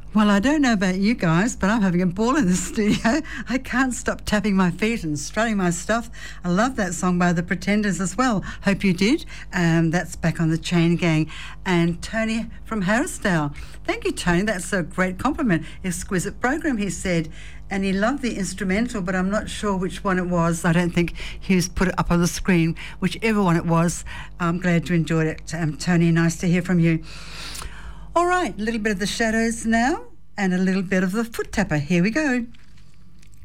Well, I don't know about you guys, but I'm having a ball in the studio. I can't stop tapping my feet and strutting my stuff. I love that song by The Pretenders as well. Hope you did. That's Back on the Chain Gang. And Tony from Harrisdale. Thank you, Tony. That's a great compliment. Exquisite program, he said. And he loved the instrumental, but I'm not sure which one it was. I don't think he's put it up on the screen. Whichever one it was, I'm glad you enjoyed it. Tony, nice to hear from you. All right, a little bit of the Shadows now and a little bit of the Foot Tapper. Here we go.